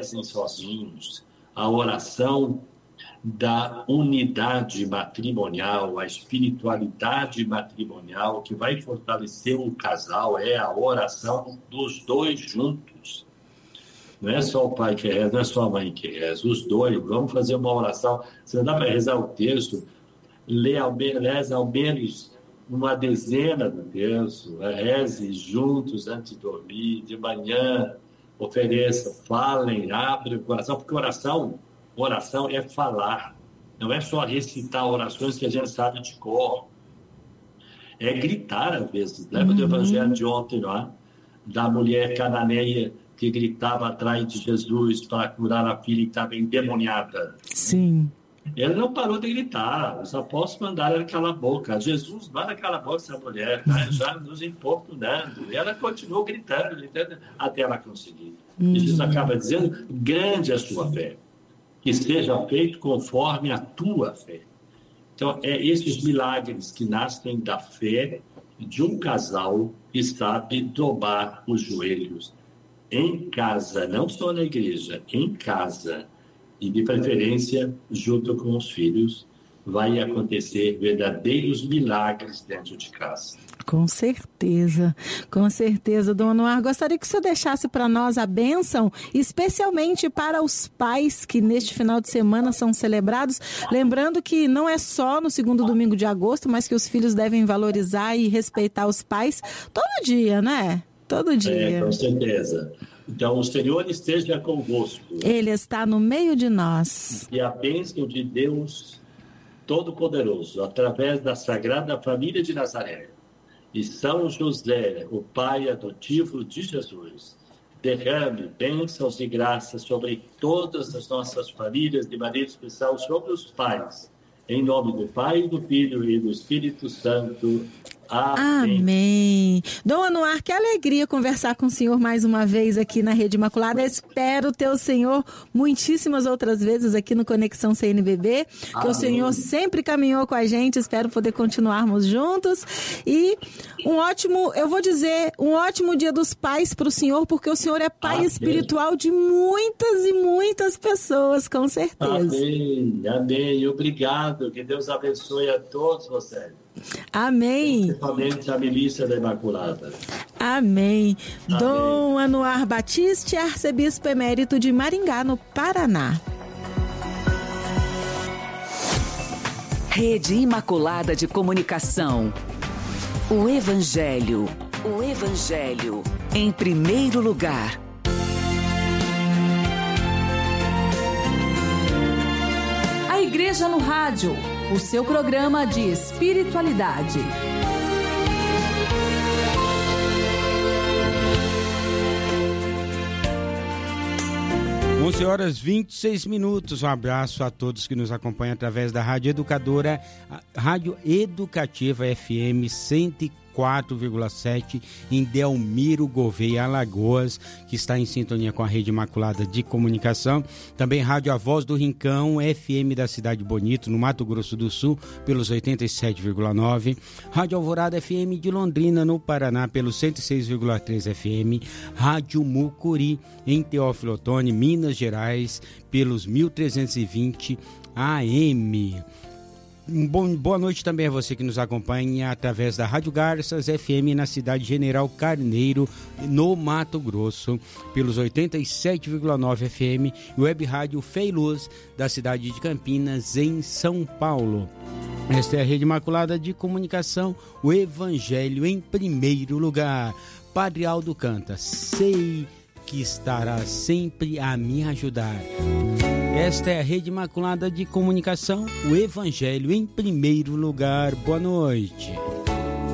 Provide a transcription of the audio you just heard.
rezem sozinhos. A oração da unidade matrimonial, a espiritualidade matrimonial que vai fortalecer um casal é a oração dos dois juntos. Não é só o pai que reza, não é só a mãe que reza, os dois. Vamos fazer uma oração. Você não dá para rezar o texto, reza ao menos uma dezena do terço, reze juntos antes de dormir, de manhã, ofereça, falem, abrem o coração, porque oração é falar, não é só recitar orações que a gente sabe de cor, é gritar às vezes. Lembra do evangelho de ontem, não é? Da mulher cananeia que gritava atrás de Jesus para curar a filha que estava endemoniada. Sim. Ele não parou de gritar, os apóstolos mandaram ela calar a boca. Jesus manda calar a boca essa mulher, já nos importunando. E ela continuou gritando, até ela conseguir. E Jesus acaba dizendo, grande é a sua fé, que seja feito conforme a tua fé. Então, é esses milagres que nascem da fé de um casal que sabe dobrar os joelhos em casa, não só na igreja, em casa, e de preferência junto com os filhos, vai acontecer verdadeiros milagres dentro de casa. Com certeza, Dom Anuar. Gostaria que o senhor deixasse para nós a bênção, especialmente para os pais que neste final de semana são celebrados. Lembrando que não é só no segundo domingo de agosto, mas que os filhos devem valorizar e respeitar os pais todo dia, né? Todo dia. Com certeza. Então, o Senhor esteja convosco. Ele está no meio de nós. E a bênção de Deus Todo-Poderoso, através da Sagrada Família de Nazaré, e São José, o Pai adotivo de Jesus, derrame bênçãos e graças sobre todas as nossas famílias, de maneira especial sobre os pais. Em nome do Pai, do Filho e do Espírito Santo. Amém. Dom Anuar, que alegria conversar com o senhor mais uma vez aqui na Rede Imaculada. Espero ter o senhor muitíssimas outras vezes aqui no Conexão CNBB, que o senhor sempre caminhou com a gente. Espero poder continuarmos juntos. E um ótimo Dia dos Pais para o senhor, porque o senhor é pai espiritual de muitas e muitas pessoas, com certeza. Amém. Obrigado. Que Deus abençoe a todos vocês. Amém. Principalmente a milícia da Imaculada. Amém. Dom Anuar Batiste, arcebispo emérito de Maringá, no Paraná. Rede Imaculada de Comunicação. O Evangelho em primeiro lugar. A Igreja no Rádio, o seu programa de espiritualidade. 11h26. Um abraço a todos que nos acompanham através da Rádio Educadora, Rádio Educativa FM 104,7 em Delmiro Gouveia, Alagoas, que está em sintonia com a Rede Imaculada de Comunicação. Também Rádio A Voz do Rincão, FM da Cidade Bonito, no Mato Grosso do Sul, pelos 87,9. Rádio Alvorada FM de Londrina, no Paraná, pelos 106,3 FM. Rádio Mucuri, em Teófilo Otoni, Minas Gerais, pelos 1320 AM. Boa noite também a você que nos acompanha através da Rádio Garças FM na cidade General Carneiro, no Mato Grosso, pelos 87,9 FM, e Web Rádio Feiluz da cidade de Campinas, em São Paulo. Esta é a Rede Imaculada de Comunicação, o Evangelho em primeiro lugar. Padre Aldo canta, sei que estará sempre a me ajudar. Esta é a Rede Imaculada de Comunicação, o Evangelho em primeiro lugar. Boa noite.